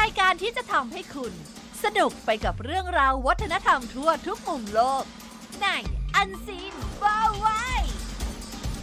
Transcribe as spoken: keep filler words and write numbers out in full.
ายการที่จะทำให้คุณสนุกไปกับเรื่องราววัฒนธรรมทั่วทุกมุมโลกในอันซีนว้าว